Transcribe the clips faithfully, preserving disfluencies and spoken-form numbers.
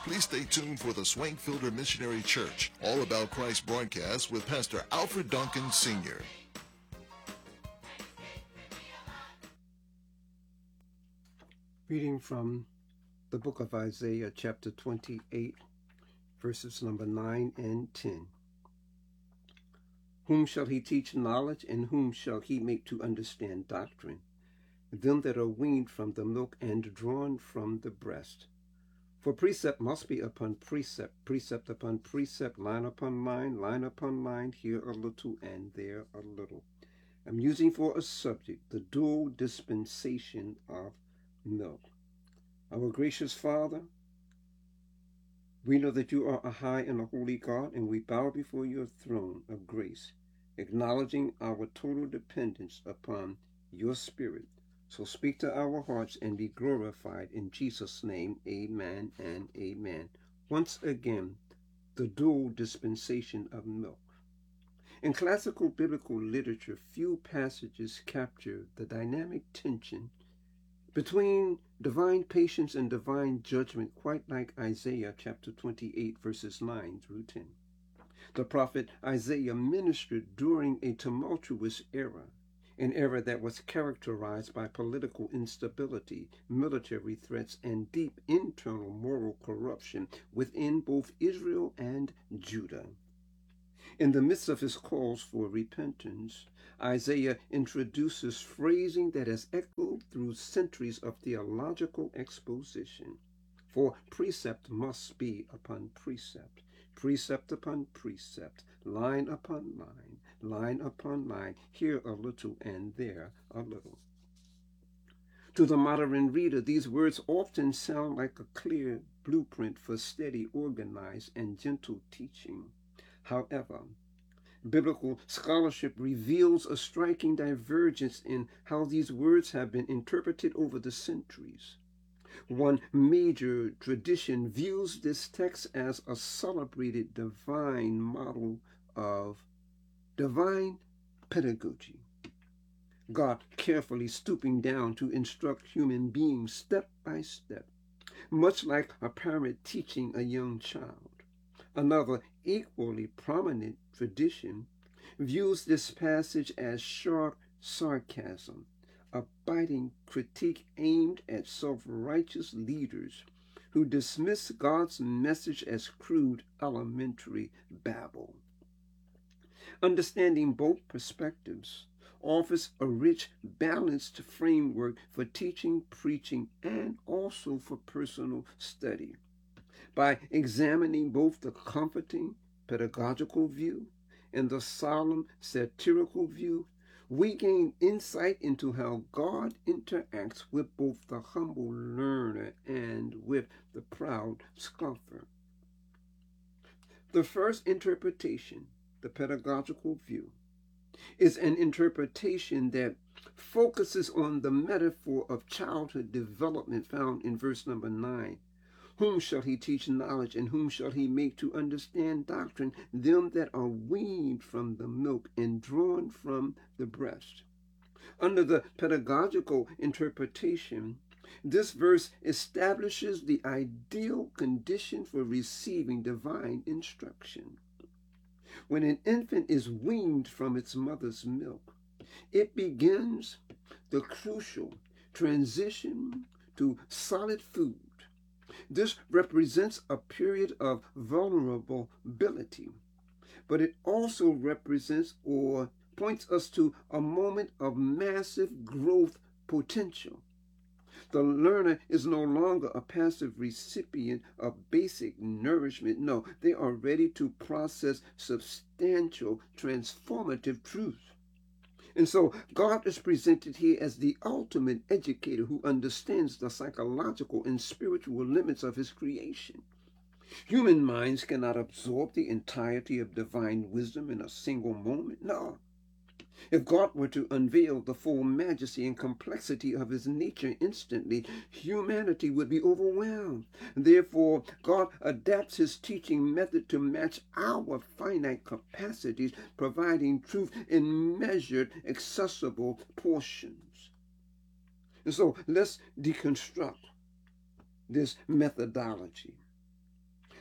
Please stay tuned for the Swankfilter Missionary Church, All About Christ broadcast with Pastor Alfred Duncan Senior Reading from the book of Isaiah, chapter twenty-eight, verses number nine and ten. Whom shall he teach knowledge, and whom shall he make to understand doctrine? Them that are weaned from the milk and drawn from the breast. For precept must be upon precept, precept upon precept, line upon line, line upon line, here a little and there a little. I'm using for a subject the dual dispensation of milk. Our gracious Father, we know that you are a high and a holy God, and we bow before your throne of grace, acknowledging our total dependence upon your Spirit. So speak to our hearts and be glorified in Jesus' name. Amen and amen. Once again, the dual dispensation of milk. In classical biblical literature, few passages capture the dynamic tension between divine patience and divine judgment, quite like Isaiah chapter twenty-eight, verses nine through ten. The prophet Isaiah ministered during a tumultuous era, an era that was characterized by political instability, military threats, and deep internal moral corruption within both Israel and Judah. In the midst of his calls for repentance, Isaiah introduces phrasing that has echoed through centuries of theological exposition. For precept must be upon precept, precept upon precept, line upon line, line upon line, here a little and there a little. To the modern reader, these words often sound like a clear blueprint for steady, organized, and gentle teaching. However, biblical scholarship reveals a striking divergence in how these words have been interpreted over the centuries. One major tradition views this text as a celebrated divine model of divine pedagogy, God carefully stooping down to instruct human beings step by step, much like a parent teaching a young child. Another equally prominent tradition views this passage as sharp sarcasm, a biting critique aimed at self-righteous leaders who dismiss God's message as crude, elementary babble. Understanding both perspectives offers a rich, balanced framework for teaching, preaching, and also for personal study. By examining both the comforting, pedagogical view and the solemn, satirical view, we gain insight into how God interacts with both the humble learner and with the proud scoffer. The first interpretation, the pedagogical view, is an interpretation that focuses on the metaphor of childhood development found in verse number nine. Whom shall he teach knowledge, and whom shall he make to understand doctrine? Them that are weaned from the milk and drawn from the breast. Under the pedagogical interpretation, this verse establishes the ideal condition for receiving divine instruction. When an infant is weaned from its mother's milk, it begins the crucial transition to solid food. This represents a period of vulnerability, but it also represents or points us to a moment of massive growth potential. The learner is no longer a passive recipient of basic nourishment. No, they are ready to process substantial, transformative truth. And so God is presented here as the ultimate educator who understands the psychological and spiritual limits of his creation. Human minds cannot absorb the entirety of divine wisdom in a single moment. No. If God were to unveil the full majesty and complexity of his nature instantly, humanity would be overwhelmed. Therefore, God adapts his teaching method to match our finite capacities, providing truth in measured, accessible portions. And so let's deconstruct this methodology.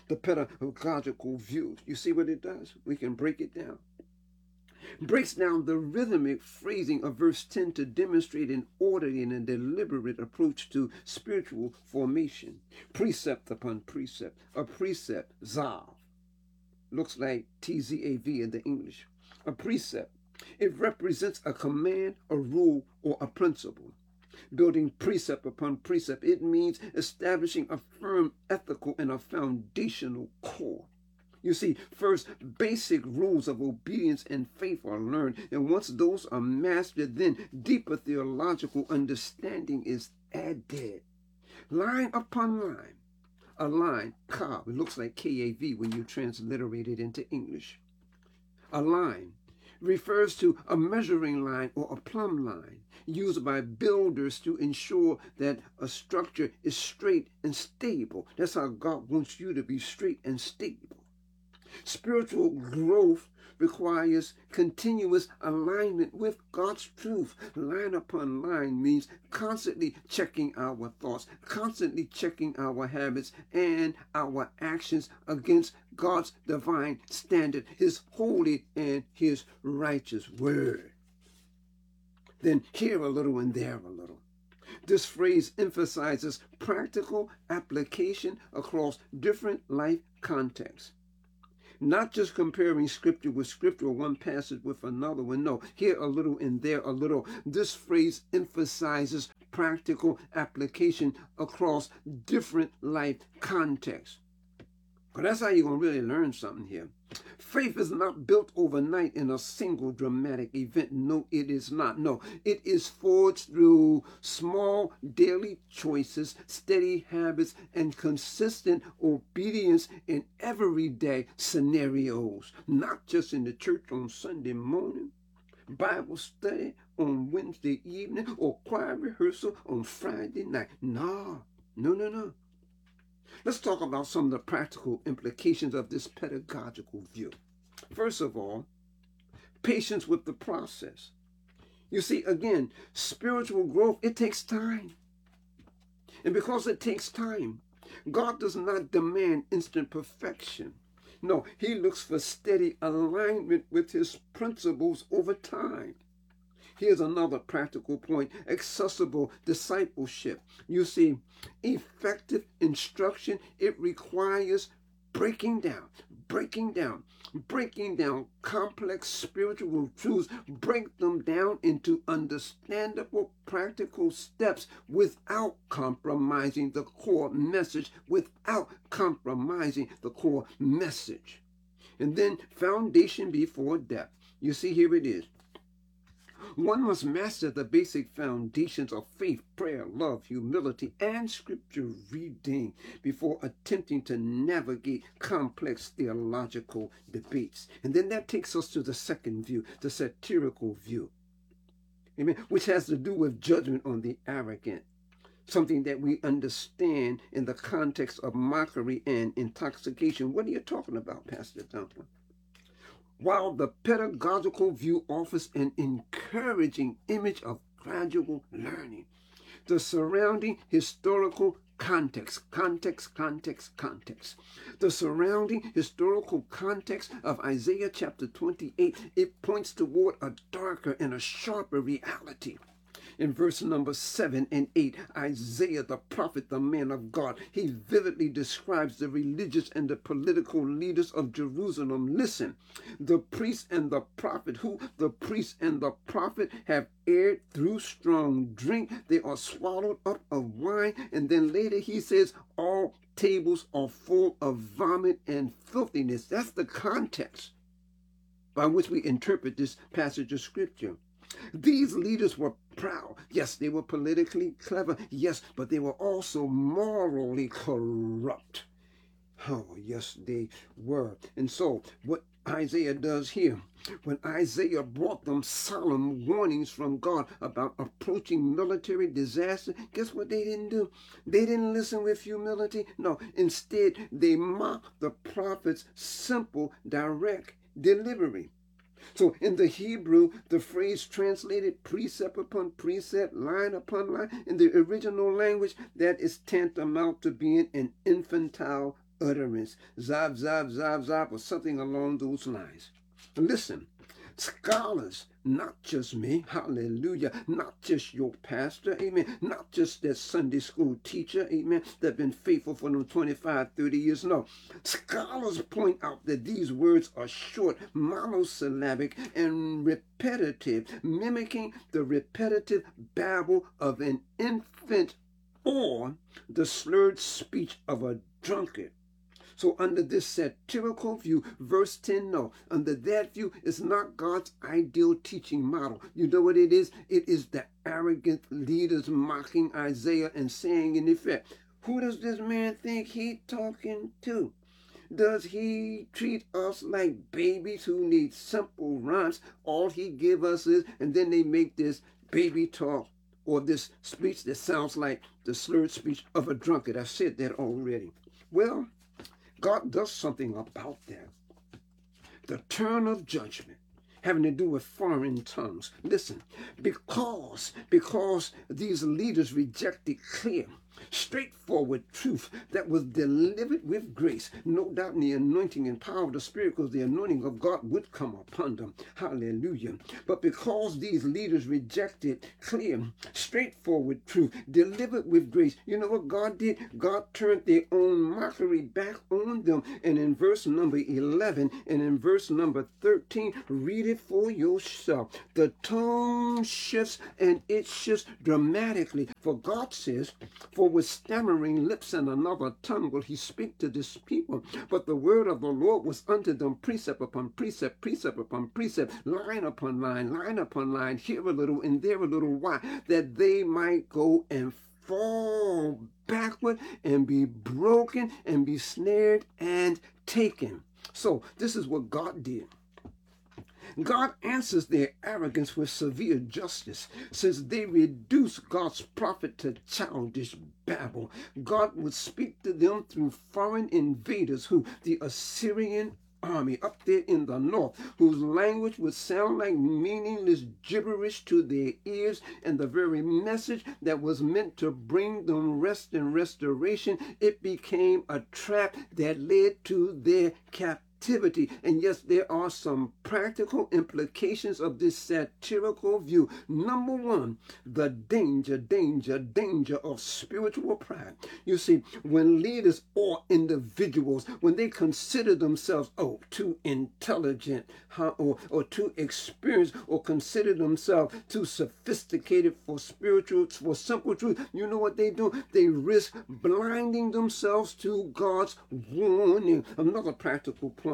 The pedagogical view, you see what it does? We can break it down. Breaks down the rhythmic phrasing of verse ten to demonstrate an orderly and a deliberate approach to spiritual formation. Precept upon precept. A precept, zav, looks like T Z A V in the English. A precept. It represents a command, a rule, or a principle. Building precept upon precept, it means establishing a firm ethical and a foundational core. You see, first, basic rules of obedience and faith are learned, and once those are mastered, then deeper theological understanding is added. Line upon line. A line, kav, it looks like K A V when you transliterate it into English. A line refers to a measuring line or a plumb line used by builders to ensure that a structure is straight and stable. That's how God wants you to be, straight and stable. Spiritual growth requires continuous alignment with God's truth. Line upon line means constantly checking our thoughts, constantly checking our habits and our actions against God's divine standard, his holy and his righteous word. Then here a little and there a little. This phrase emphasizes practical application across different life contexts. Not just comparing scripture with scripture or one passage with another one. No, here a little and there a little. This phrase emphasizes practical application across different life contexts. But that's how you're going to really learn something here. Faith is not built overnight in a single dramatic event. No, it is not. No, it is forged through small daily choices, steady habits, and consistent obedience in everyday scenarios. Not just in the church on Sunday morning, Bible study on Wednesday evening, or choir rehearsal on Friday night. No, no, no, no. Let's talk about some of the practical implications of this pedagogical view. First of all, patience with the process. You see, again, spiritual growth, it takes time. And because it takes time, God does not demand instant perfection. No, he looks for steady alignment with his principles over time. Here's another practical point, accessible discipleship. You see, effective instruction, it requires breaking down, breaking down, breaking down complex spiritual truths, break them down into understandable, practical steps without compromising the core message, without compromising the core message. And then foundation before depth. You see, here it is. One must master the basic foundations of faith, prayer, love, humility, and scripture reading before attempting to navigate complex theological debates. And then that takes us to the second view, the satirical view, amen, which has to do with judgment on the arrogant, something that we understand in the context of mockery and intoxication. What are you talking about, Pastor Duncan? While the pedagogical view offers an encouraging image of gradual learning, the surrounding historical context, context, context, context, the surrounding historical context of Isaiah chapter twenty-eight, it points toward a darker and a sharper reality. In verse number seven and eight, Isaiah, the prophet, the man of God, he vividly describes the religious and the political leaders of Jerusalem. Listen, the priest and the prophet, who the priest and the prophet have erred through strong drink. They are swallowed up of wine. And then later he says, all tables are full of vomit and filthiness. That's the context by which we interpret this passage of scripture. These leaders were proud. Yes, they were politically clever. Yes, but they were also morally corrupt. Oh, yes, they were. And so what Isaiah does here, when Isaiah brought them solemn warnings from God about approaching military disaster, guess what they didn't do? They didn't listen with humility. No, instead, they mocked the prophet's simple, direct delivery. So in the Hebrew, the phrase translated precept upon precept, line upon line, in the original language, that is tantamount to being an infantile utterance, zab, zab, zab, zab, or something along those lines. Listen, scholars, not just me, hallelujah, not just your pastor, amen, not just that Sunday school teacher, amen, that been faithful for them twenty-five, thirty years, no. Scholars point out that these words are short, monosyllabic, and repetitive, mimicking the repetitive babble of an infant or the slurred speech of a drunkard. So under this satirical view, verse ten, no, under that view, it's not God's ideal teaching model. You know what it is? It is the arrogant leaders mocking Isaiah and saying, in effect, who does this man think he talking to? Does he treat us like babies who need simple rhymes? All he give us is, and then they make this baby talk or this speech that sounds like the slurred speech of a drunkard. I said that already. Well, God does something about that. The turn of judgment having to do with foreign tongues. Listen, because, because these leaders rejected clear, straightforward truth that was delivered with grace, no doubt in the anointing and power of the Spirit, because the anointing of God would come upon them. Hallelujah. But because these leaders rejected clear, straightforward truth delivered with grace, you know what God did? God turned their own mockery back on them. And in verse number eleven and in verse number thirteen, read it for yourself. The tone shifts and it shifts dramatically. For God says, for with stammering lips and another tongue will he speak to this people. But the word of the Lord was unto them precept upon precept, precept upon precept, line upon line, line upon line, here a little and there a little. Why? That they might go and fall backward and be broken and be snared and taken. So this is what God did. God answers their arrogance with severe justice, since they reduce God's prophet to childish babble. God would speak to them through foreign invaders, who the Assyrian army up there in the north, whose language would sound like meaningless gibberish to their ears, and the very message that was meant to bring them rest and restoration, it became a trap that led to their captivity. Activity. And yes, there are some practical implications of this satirical view. Number one, the danger, danger, danger of spiritual pride. You see, when leaders or individuals, when they consider themselves, oh, too intelligent, huh, or, or too experienced, or consider themselves too sophisticated for spiritual, for simple truth, you know what they do? They risk blinding themselves to God's warning. Another practical point.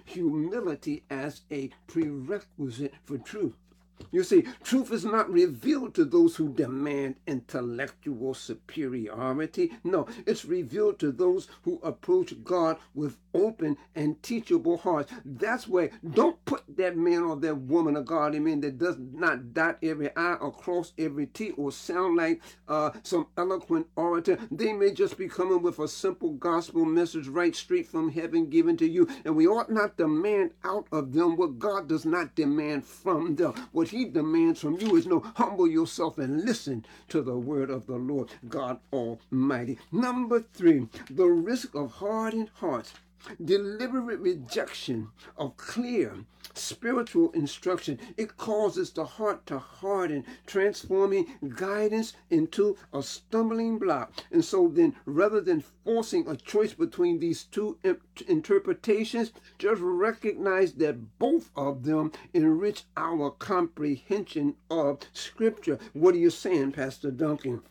Humility as a prerequisite for truth. You see, truth is not revealed to those who demand intellectual superiority. No, it's revealed to those who approach God with open and teachable hearts. That's why don't put that man or that woman of God in mean that does not dot every I or cross every T or sound like uh, some eloquent orator. They may just be coming with a simple gospel message right straight from heaven given to you. And we ought not demand out of them what God does not demand from them. What he demands from you is no, humble yourself and listen to the word of the Lord God Almighty. Number three, the risk of hardened hearts. Deliberate rejection of clear spiritual instruction. It causes the heart to harden, transforming guidance into a stumbling block. And so then, rather than forcing a choice between these two interpretations, just recognize that both of them enrich our comprehension of Scripture. What are you saying, Pastor Duncan?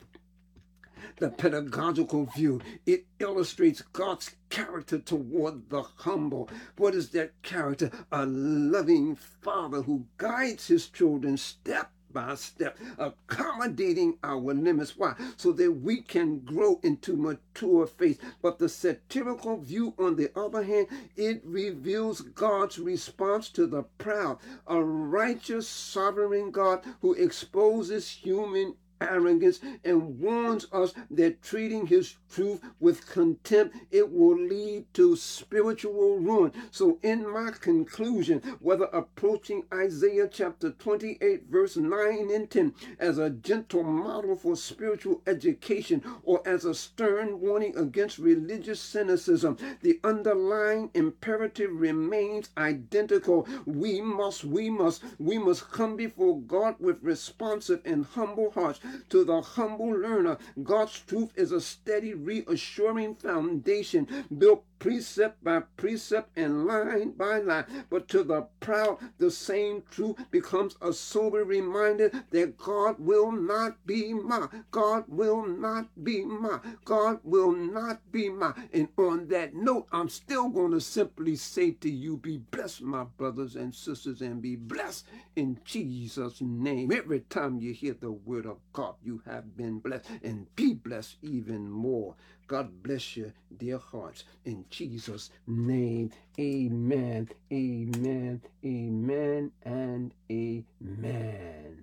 The pedagogical view, it illustrates God's character toward the humble. What is that character? A loving father who guides his children step by step, accommodating our limits. Why? So that we can grow into mature faith. But the satirical view, on the other hand, it reveals God's response to the proud, a righteous, sovereign God who exposes human arrogance and warns us that treating his truth with contempt, it will lead to spiritual ruin. So in my conclusion, whether approaching Isaiah chapter twenty-eight verse nine and ten as a gentle model for spiritual education or as a stern warning against religious cynicism, the underlying imperative remains identical. We must, we must, we must come before God with responsive and humble hearts. To the humble learner, God's truth is a steady, reassuring foundation built precept by precept and line by line. But to the proud, the same truth becomes a sober reminder that God will not be mocked. God will not be mocked. God will not be mocked. And on that note, I'm still going to simply say to you, be blessed, my brothers and sisters, and be blessed in Jesus' name. Every time you hear the word of God, you have been blessed, and be blessed even more. God bless you, dear hearts. In Jesus' name, amen, amen, amen, and amen.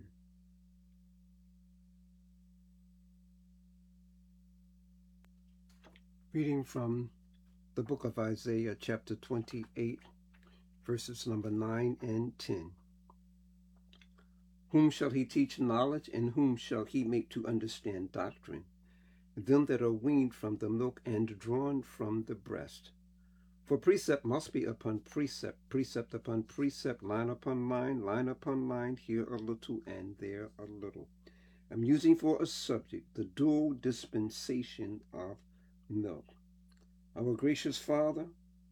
Reading from the book of Isaiah, chapter twenty-eight, verses number nine and ten. Whom shall he teach knowledge, and whom shall he make to understand doctrine? Them that are weaned from the milk and drawn from the breast. For precept must be upon precept, precept upon precept, line upon line, line upon line, here a little and there a little. I'm using for a subject the dual dispensation of milk. Our gracious Father,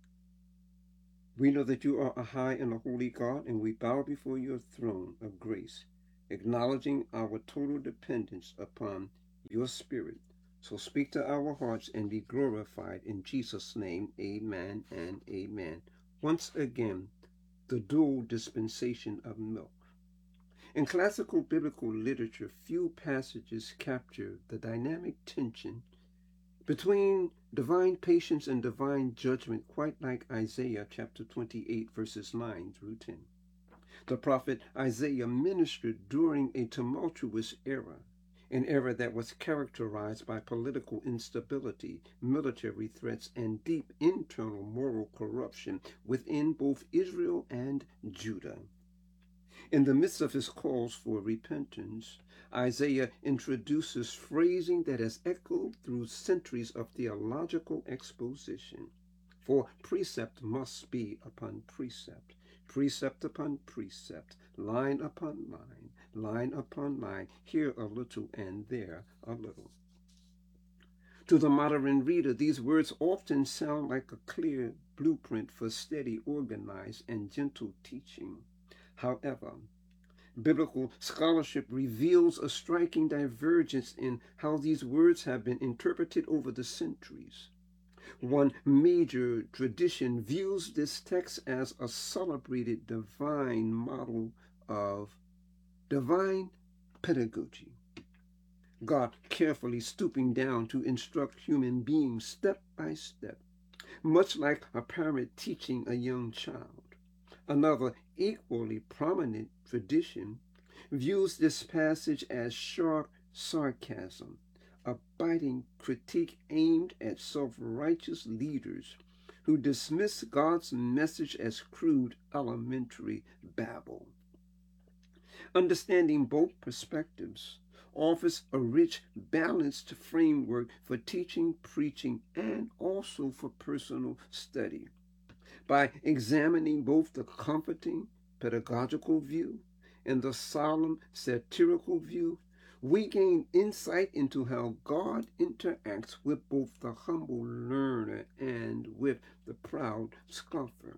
we know that you are a high and a holy God, and we bow before your throne of grace, acknowledging our total dependence upon your Spirit. So speak to our hearts and be glorified in Jesus' name. Amen and amen. Once again, the dual dispensation of milk. In classical biblical literature, few passages capture the dynamic tension between divine patience and divine judgment quite like Isaiah chapter twenty-eight verses nine through ten. The prophet Isaiah ministered during a tumultuous era, an era that was characterized by political instability, military threats, and deep internal moral corruption within both Israel and Judah. In the midst of his calls for repentance, Isaiah introduces phrasing that has echoed through centuries of theological exposition. For precept must be upon precept, precept upon precept, line upon line, line upon line, here a little and there a little. To the modern reader, these words often sound like a clear blueprint for steady, organized, and gentle teaching. However, biblical scholarship reveals a striking divergence in how these words have been interpreted over the centuries. One major tradition views this text as a celebrated divine model of divine pedagogy. God carefully stooping down to instruct human beings step by step, much like a parent teaching a young child. Another equally prominent tradition views this passage as sharp sarcasm, a biting critique aimed at self-righteous leaders who dismiss God's message as crude, elementary babble. Understanding both perspectives offers a rich, balanced framework for teaching, preaching, and also for personal study. By examining both the comforting, pedagogical view and the solemn, satirical view, we gain insight into how God interacts with both the humble learner and with the proud scoffer.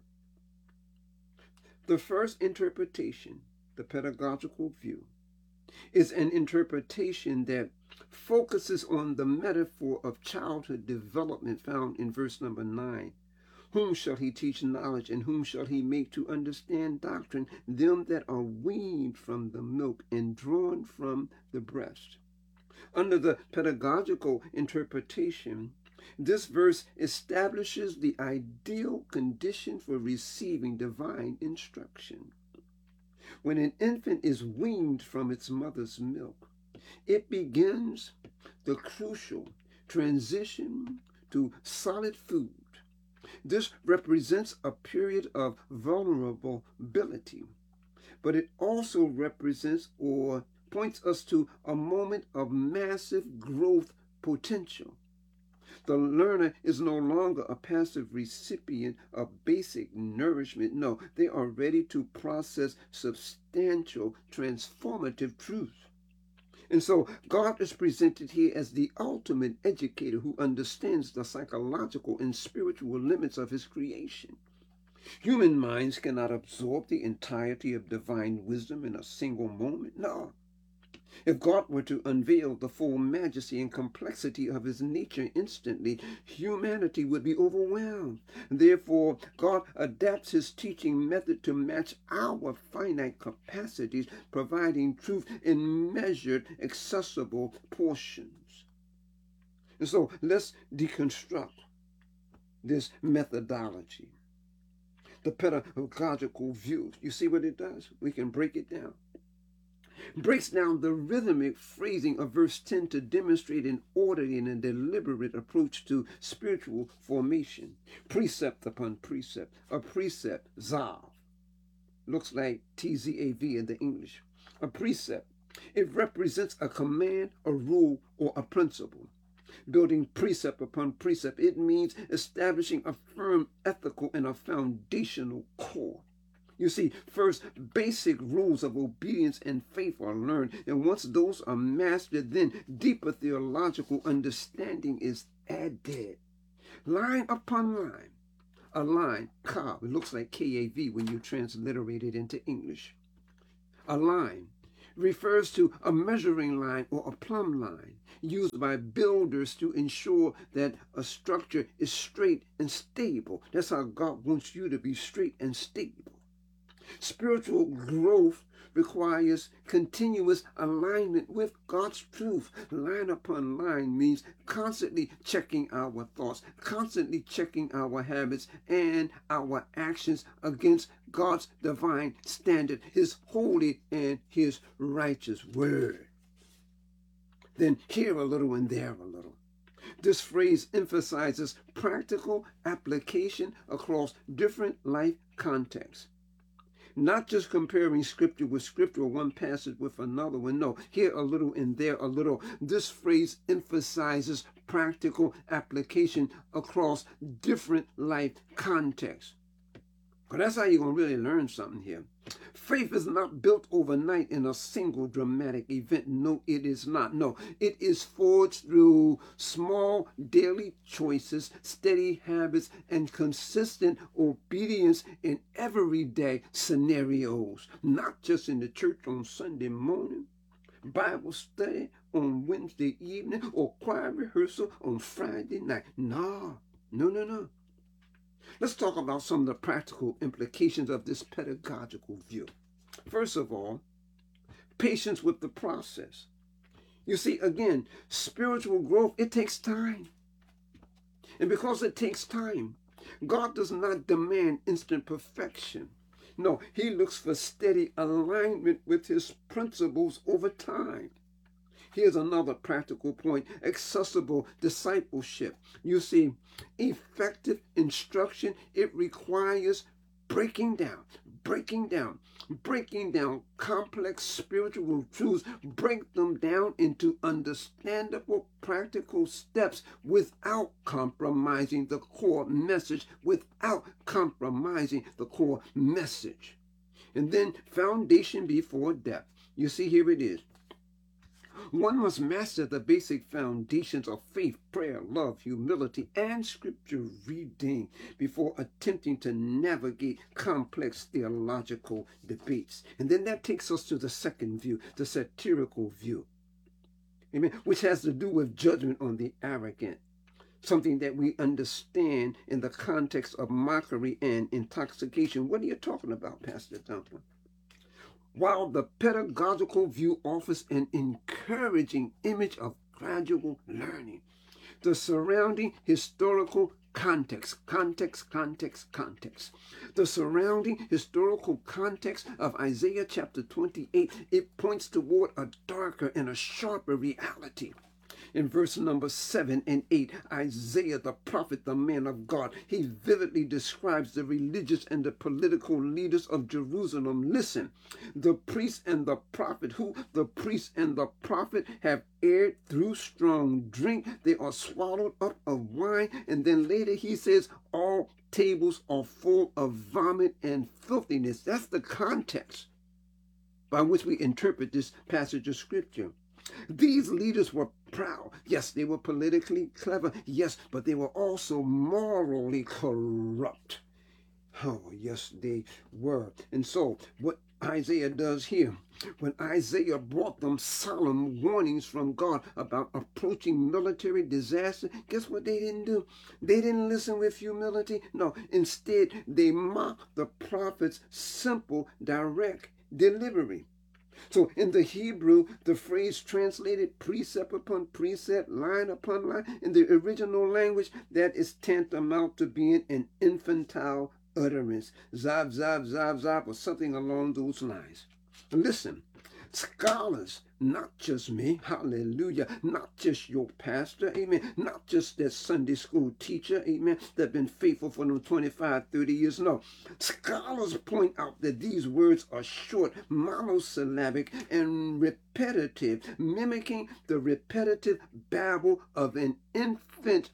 The first interpretation, the pedagogical view, is an interpretation that focuses on the metaphor of childhood development found in verse number nine. Whom shall he teach knowledge, and whom shall he make to understand doctrine? Them that are weaned from the milk and drawn from the breast. Under the pedagogical interpretation, this verse establishes the ideal condition for receiving divine instruction. When an infant is weaned from its mother's milk, It begins the crucial transition to solid food. This represents a period of vulnerability, but it also represents or points us to a moment of massive growth potential. The learner is no longer a passive recipient of basic nourishment. No, they are ready to process substantial, transformative truths. And so God is presented here as the ultimate educator who understands the psychological and spiritual limits of his creation. Human minds cannot absorb the entirety of divine wisdom in a single moment. No. If God were to unveil the full majesty and complexity of his nature instantly, humanity would be overwhelmed. Therefore, God adapts his teaching method to match our finite capacities, providing truth in measured, accessible portions. And so let's deconstruct this methodology. The pedagogical view. You see what it does? We can break it down. Breaks down the rhythmic phrasing of verse ten to demonstrate an orderly and a deliberate approach to spiritual formation. Precept upon precept. A precept, zav. Looks like T Z A V in the English. A precept. It represents a command, a rule, or a principle. Building precept upon precept, it means establishing a firm ethical and a foundational core. You see, first, basic rules of obedience and faith are learned, and once those are mastered, then deeper theological understanding is added. Line upon line. A line, kav, it looks like K A V when you transliterate it into English. A line refers to a measuring line or a plumb line used by builders to ensure that a structure is straight and stable. That's how God wants you to be, straight and stable. Spiritual growth requires continuous alignment with God's truth. Line upon line means constantly checking our thoughts, constantly checking our habits and our actions against God's divine standard, his holy and his righteous word. Then here a little and there a little. This phrase emphasizes practical application across different life contexts. Not just comparing scripture with scripture or one passage with another one. No, here a little and there a little. This phrase emphasizes practical application across different life contexts. But that's how you're going to really learn something here. Faith is not built overnight in a single dramatic event. No, it is not. No, it is forged through small daily choices, steady habits, and consistent obedience in everyday scenarios. Not just in the church on Sunday morning, Bible study on Wednesday evening, or choir rehearsal on Friday night. No, no, no, no. Let's talk about some of the practical implications of this pedagogical view. First of all, patience with the process. You see, again, spiritual growth, it takes time. And because it takes time, God does not demand instant perfection. No, he looks for steady alignment with his principles over time. Here's another practical point, accessible discipleship. You see, effective instruction, it requires breaking down, breaking down, breaking down complex spiritual truths, break them down into understandable practical steps without compromising the core message, without compromising the core message. And then foundation before depth. You see, here it is. One must master the basic foundations of faith, prayer, love, humility, and scripture reading before attempting to navigate complex theological debates. And then that takes us to the second view, the satirical view, amen, which has to do with judgment on the arrogant, something that we understand in the context of mockery and intoxication. What are you talking about, Pastor Duncan? While the pedagogical view offers an encouraging image of gradual learning, the surrounding historical context, context, context, context. The surrounding historical context of Isaiah chapter twenty-eight, it points toward a darker and a sharper reality. In verse number seven and eight, Isaiah, the prophet, the man of God, he vividly describes the religious and the political leaders of Jerusalem. Listen, the priest and the prophet, who the priest and the prophet have erred through strong drink. They are swallowed up of wine. And then later he says, all tables are full of vomit and filthiness. That's the context by which we interpret this passage of scripture. These leaders were proud. Yes, they were politically clever. Yes, but they were also morally corrupt. Oh, yes, they were. And so what Isaiah does here, when Isaiah brought them solemn warnings from God about approaching military disaster, guess what they didn't do? They didn't listen with humility. No, instead, they mocked the prophet's simple, direct delivery. So in the Hebrew, the phrase translated precept upon precept, line upon line, in the original language, that is tantamount to being an infantile utterance. Zab, zab, zab, zab, or something along those lines. Listen, scholars, not just me, hallelujah, not just your pastor, amen, not just that Sunday school teacher, amen, that been faithful for them twenty-five, thirty years, no. Scholars point out that these words are short, monosyllabic, and repetitive, mimicking the repetitive babble of an infant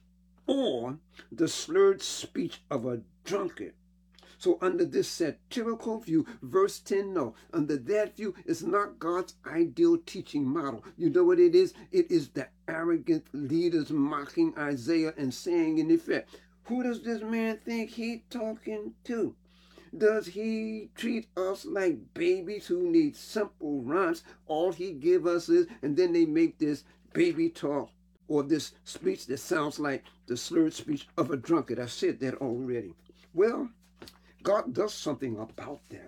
or the slurred speech of a drunkard. So under this satirical view, verse ten, no, under that view, it's not God's ideal teaching model. You know what it is? It is the arrogant leaders mocking Isaiah and saying, in effect, who does this man think he talking to? Does he treat us like babies who need simple rhymes? All he give us is, and then they make this baby talk or this speech that sounds like the slurred speech of a drunkard. I said that already. Well, God does something about that.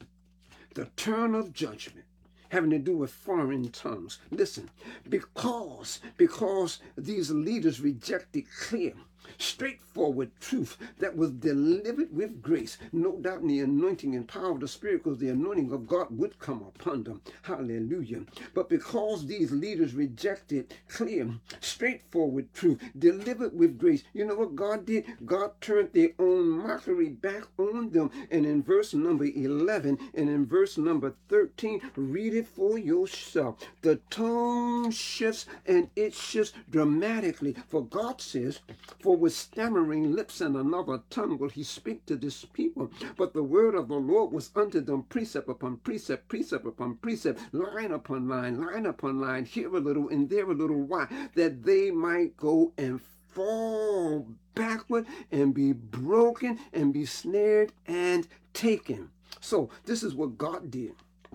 The turn of judgment having to do with foreign tongues. Listen, because, because these leaders rejected clear, straightforward truth that was delivered with grace, no doubt in the anointing and power of the Spirit, because the anointing of God would come upon them. Hallelujah. But because these leaders rejected clear, straightforward truth delivered with grace, you know what God did? God turned their own mockery back on them. And in verse number eleven and in verse number thirteen, read it for yourself. The tone shifts and it shifts dramatically. For God says, for with stammering lips and another tongue will he speak to this people. But the word of the Lord was unto them precept upon precept, precept upon precept, line upon line, line upon line, here a little and there a little. Why? That they might go and fall backward and be broken and be snared and taken. So this is what God did.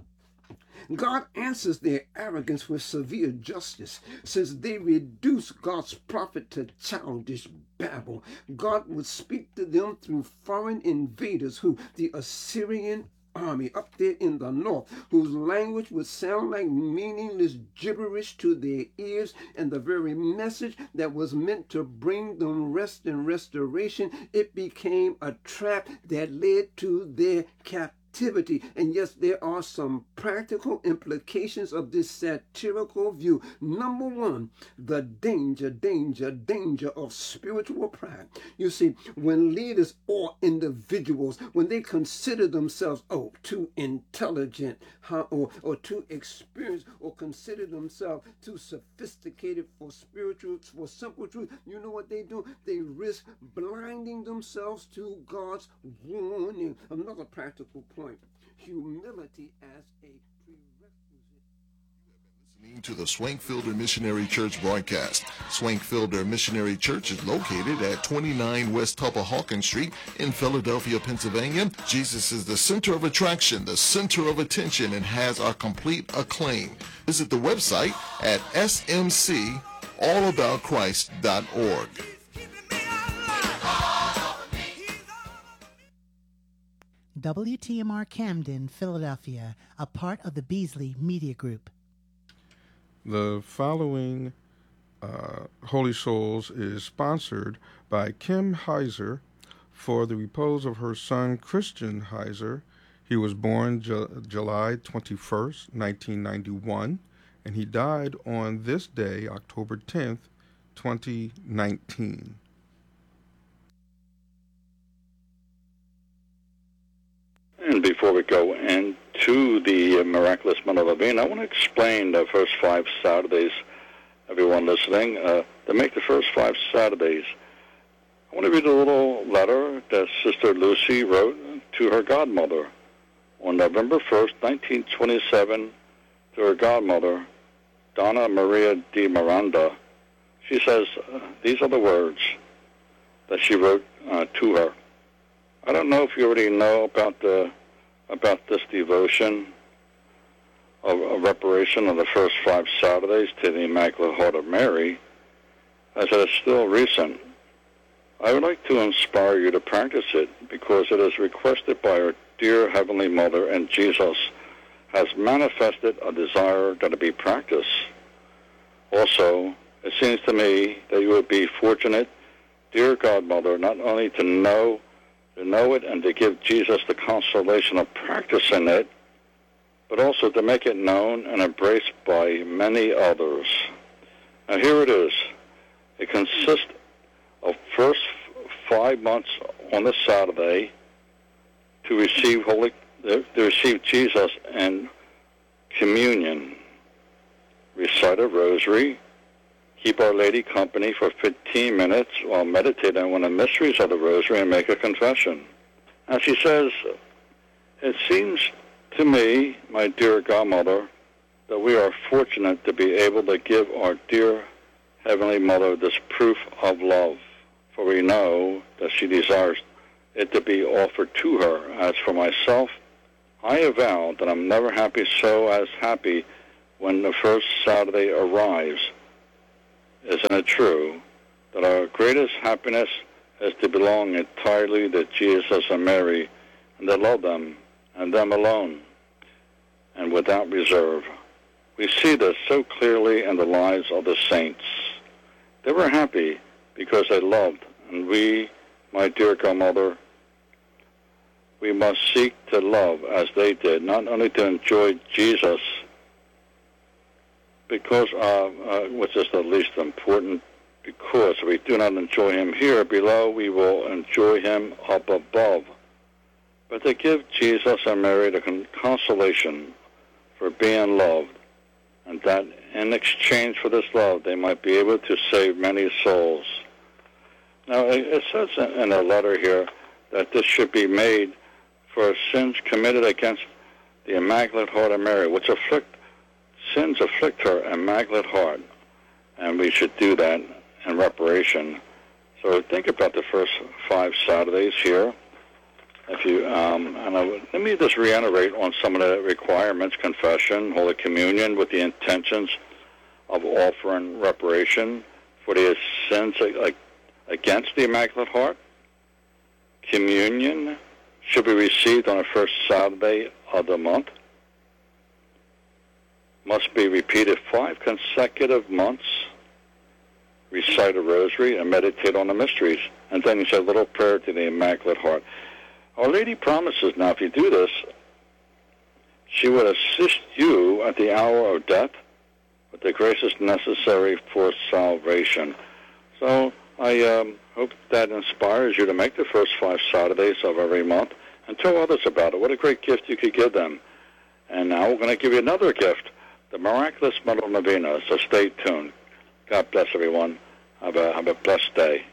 God answers their arrogance with severe justice, since they reduce God's prophet to childish babble. God would speak to them through foreign invaders, who the Assyrian army up there in the north, whose language would sound like meaningless gibberish to their ears, and the very message that was meant to bring them rest and restoration, it became a trap that led to their captivity. Activity. And yes, there are some practical implications of this satirical view. Number one, the danger, danger, danger of spiritual pride. You see, when leaders or individuals, when they consider themselves, oh, too intelligent, huh, or, or too experienced, or consider themselves too sophisticated for spiritual, for simple truth, you know what they do? They risk blinding themselves to God's warning. Another practical point. Humility as a prerequisite. Listening to the Swankfielder Missionary Church broadcast. Swankfielder Missionary Church is located at twenty-nine West Tuppahawken Street in Philadelphia, Pennsylvania. Jesus is the center of attraction, the center of attention, and has our complete acclaim. Visit the website at s m c all about christ dot org. W T M R Camden, Philadelphia, a part of the Beasley Media Group. The following uh, Holy Souls is sponsored by Kim Heiser for the repose of her son, Christian Heiser. He was born Ju- July twenty-first, nineteen ninety-one, and he died on this day, October tenth, twenty nineteen. And before we go into the miraculous Mother Novena, I want to explain the first five Saturdays, everyone listening. Uh, to make the first five Saturdays, I want to read a little letter that Sister Lucy wrote to her godmother on November first, nineteen twenty-seven, to her godmother, Donna Maria de Miranda. She says, uh, these are the words that she wrote uh, to her. I don't know if you already know about the about this devotion of, of reparation of the first five Saturdays to the Immaculate Heart of Mary, as it is still recent. I would like to inspire you to practice it because it is requested by our dear Heavenly Mother, and Jesus has manifested a desire that it be practiced. Also, it seems to me that you would be fortunate, dear Godmother, not only to know to know it and to give Jesus the consolation of practicing it, but also to make it known and embraced by many others. Now here it is. It consists of first five months on the Saturday to receive Holy, to receive Jesus and communion, recite a rosary, keep Our Lady company for fifteen minutes while meditating on the mysteries of the Rosary, and make a confession. And she says, it seems to me, my dear Godmother, that we are fortunate to be able to give our dear Heavenly Mother this proof of love, for we know that she desires it to be offered to her. As for myself, I avow that I'm never happy so as happy when the first Saturday arrives. Isn't it true that our greatest happiness is to belong entirely to Jesus and Mary and to love them and them alone and without reserve? We see this so clearly in the lives of the saints. They were happy because they loved, and we, my dear Godmother, we must seek to love as they did, not only to enjoy Jesus, because, uh, uh, which is the least important, because if we do not enjoy him here below, we will enjoy him up above. But to give Jesus and Mary the con- consolation for being loved, and that in exchange for this love, they might be able to save many souls. Now, it, it says in, in a letter here that this should be made for sins committed against the Immaculate Heart of Mary, which afflict sins afflict her Immaculate Heart, and we should do that in reparation. So think about the first five Saturdays here. If you, um, and I would, let me just reiterate on some of the requirements: confession, Holy Communion, with the intentions of offering reparation for the sins against the Immaculate Heart. Communion should be received on the first Saturday of the month. Must be repeated five consecutive months. Recite a rosary and meditate on the mysteries. And then you say a little prayer to the Immaculate Heart. Our Lady promises now, if you do this, she would assist you at the hour of death with the graces necessary for salvation. So I um, hope that inspires you to make the first five Saturdays of every month and tell others about it. What a great gift you could give them. And now we're going to give you another gift, the Miraculous Mother Novena. So stay tuned. God bless everyone. Have a, have a blessed day.